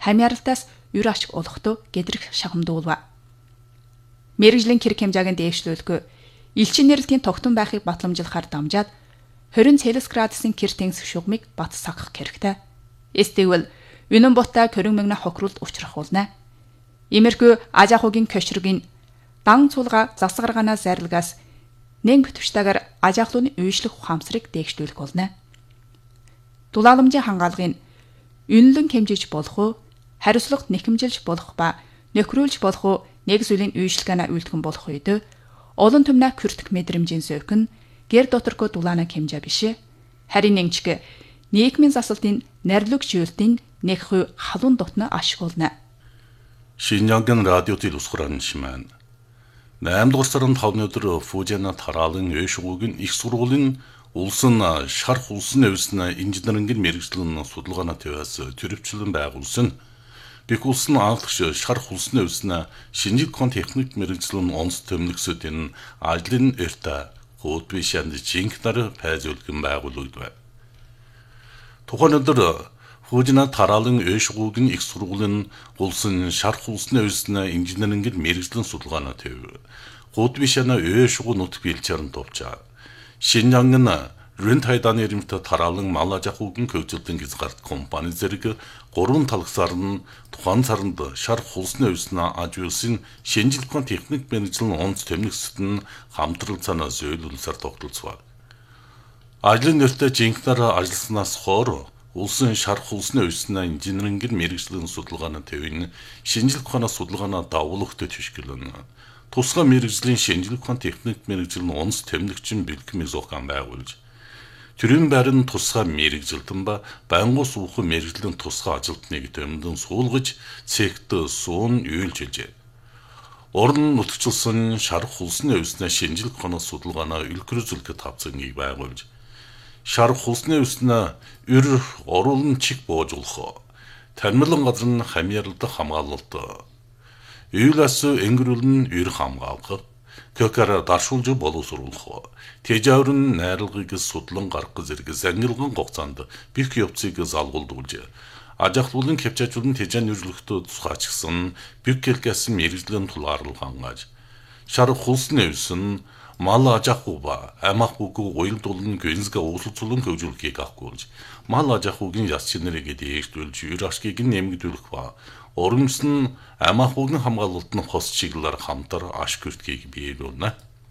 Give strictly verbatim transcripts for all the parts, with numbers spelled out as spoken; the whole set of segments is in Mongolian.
хамяаралтаас ер ашиг олохдоо гэдрэх шахамдуулва. Мэргэжлийн хэрэг хэмжээгийн дээшлүүлэхгүй элчин нэрлэлийн тогтун байхыг батламжуулахаар дамжаад двадцать Цельсиус градусын гэр тэнс шугамыг бат сагах хэрэгтэй. Эсвэл үнэн бутаа körөн мэгнэ хохиролд учрах болно. Иймэрхүү аж ахуйн көшрөгийн дан цулга засгарганаас зарилгаас нэг битвчтайгаар аж ахуйн үйшлэх ухаамсарыг дээшлүүлэх болно. Дулааламжийн хангаалгын үнэлэн хэмжиж болох уу, хариуцлага нэхэмжилж болох ба нөхрүүлж болох уу нэг зүйлийн үйшлэгэнэ үйлдэх болох үед олон түмнэ хүртэх мэдрэмжийн зөөхөн гэр доторко дулаана хэмжээ биш. Харин нэгчг нийгмийн засалтын найрлаг жийлтийн нэг хувь халуун дотно ашиглана. Шинжангийн радио тэл усгран шимэн. eighth дугаар сарын тавны өдөр Фужина тараалын өөшгүүгийн их сургуулийн улсын шарх улсын өвснө инженерингийн мэргэжлийн судалгааны төвөөс төрөвчлэн байгуулсан. Бих улсын анхлагч шарх улсын өвснө шинжлэх ухааны техник мэргэжлийн онц төмнөгсөдийн ажлын өртө хууд бишэнд жинкнэр пайзуулгын байгууллагд байна. Тухайн өдөр Фужина тараалын өөшгүүгийн их сургуулийн улсын шарх улсын өвснө инженерингийн мэргэжлийн судалгааны төв хууд бишэнд өөшгүү нут билчэрэн товчаа. Шинжангийн Рентайданы нэрмтэй тараалан мал аж ахуйн хөгжлийн хязгаарт компани зэрэг гурван талхсаар нь тухайн сарнд шарх улсын өвснө аж үйлсийн шинжлэх ухааны техник мэргэжлийн онц тэмнэгсэд нь хамтрал цаанаа зөөлөлсөөр тогтолцваа. Ажлын нэртэй жинкнэр ажилласнаас хойш улсын шарх улсын өвснө инженерингийн мэргэжлийн судалгааны төвийн шинжлэх ухааны судалгааны давуулгад төшгөлөн тусгай мэргэжлийн шинжлэх ухааны техник мэргэжлийн онц тэмнэгчин бэлтгэмийг зохион байгуулж төрийн байрны тусгай мэргэжилтэн ба байнгус ухаан мэргэжлийн тусгай ажилтныг тэмдэн суулгаж цэгт суун үйлчилжээ. Орон нутагчлсан шарх улсын өвснө шинжлэх ухааны судалгааны үлгэрүүлэлтэд тавцангийг байгуулж шарх улсын өвснө өр оруулан чиг боожуулах, танилан газар нь хамяарлалт хамгаалалт, үйлээс энгэрүүлэн өр хамгаалах, көкөр даршуулж боловсруулах, тэжаврын найрлагыг судлан гаргах зэрэг зангилган хугацаанд бих явцыг залгуулж, аж ахуйн хэмжээжүүлэн тэжэн нэрвлэгтөө тусгайчсан бих гэлгэсэн мэргэжлийн тулгаарлал хангааж, шарх улсын өвсөн мал аж ахуй ба ам ахуйг уялдуулан гэнзгэ уулзуулан хөгжүүлэхийг ахгүйж, мал аж ахуйн яс чинэрийг дээшлүүлж, өр ашгийг нэмэгдүүлэх ба Оромсон ам ахуйн хамгаалалтын хос чиглэлээр хамтар аш хүртгийг биелүүлнэ.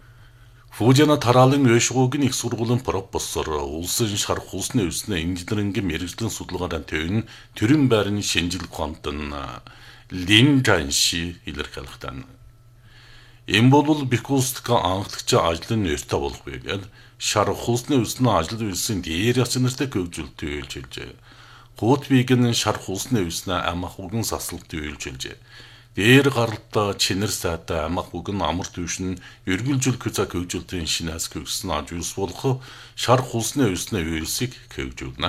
Фужина тараалын өөшгүүгийн их сургуулийн профессор улсын шарх улсын өвснө инженерингийн мэргэжлийн судалгааны төвийн төрийн байрны шинжлэх ухаанд Лин Жанши илэрхийлэхдээ. Энэ бол бикустка анхлагч ажлын өртөө болох байгаад шарх улсын өвснө ажил үйлсийн дээр яц нартай хөгжүүлэлт үйлчилжээ. Хут бигийн шарх улсын өвснө ам ахуйн сасалт үйлчилжээ. Дээр гаралтай чинэр сайтай ам ахуйн амар төвшин эргэлжил küçük хөгжүүлэлтийн шинээс хөгжсөн аж үйлс болох шарх улсын өвснө үйлсийг хөгжүүлнэ.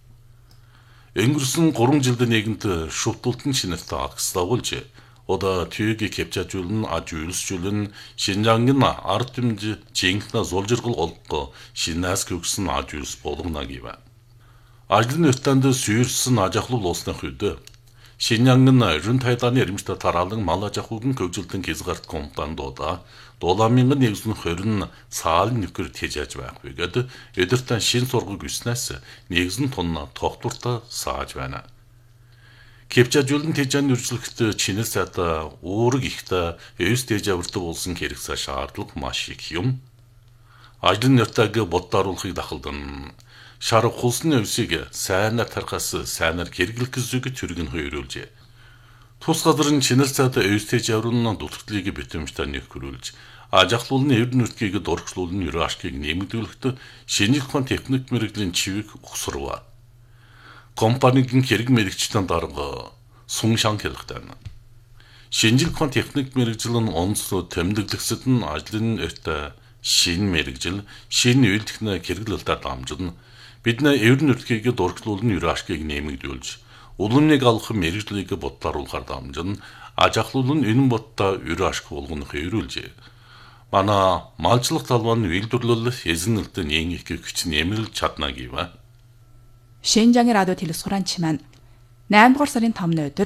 Өнгөрсөн гурван жилдээ нэгэнт шүтүүлтэн шинэртэй агславуулж ода түйгийг хэмжээжүүлэн аж үйлсжүүлэн Шинжангийн ард түмж жинхэнэ зулжиргал олго шинээс хөгжсөн аж үйлс болгоно гэв. Ажлын өртөнд сүйрсэн аж ахуй улсных үед Шинжангийн Рентайданы нэрмтэй тараалан мал аж ахуйн хөгжлийн хязгаарт компанид удаа дулаамын нэгэн хорин цаалын нөхөр тэжээж байх байгаад өдөртөө шин сургаг өснөөс нэгэн тонн тогтвортой сааж байна. Кэпчажүүлэн тэжэн үржлэхт чинэл сайта уурэг ихтэй өвс тэжавртай болсон хэрэгсээ шаардлага маш их юм. Ажлын нэртэйг боддооруулахыг дахалдан шарх улсын өвсийг сайнаар тархаас сайнаар хэрэглэх зүг төргөн хөрүүлжээ. Тус газрын чинэл сайта өвс тэжаврын дутагдлыг битэмжтэй нөхрүүлж аж ахуйн эрдэнэ нутгийг дургчлуулан ерөө ашгийг нэмэгдүүлэхэд шинжлэх ухааны техник мэргэжлийн чивийг ухсарва. Компанийн хэрэг мэрэгчтэн дарга сун шан хэлэхдээ. Шинжлэх ухааны техник мэргэжлийн онц тэмдэглэгсэд нь ажлын өртөө шин мэргэжил, шин үйлдэлтний хэрэглэлтэд дамжин бидний эрдэнэ нутгийг дургчлуулан ерөө ашгийг нэмэгдүүлж, уламныг алах мэргэжлийг бодлооруулахар дамжин аж ахуйн энэн бодтой ерөө ашиг болгонох эрүүлжээ. Манай малчлах талбайн үйлдвэрлэл эзэнэлт нийгмийг хүч нэмэлж чадна гэв. Шинжангийн радио телевизорын чимэн eighth дугаар сарын тамны өдөр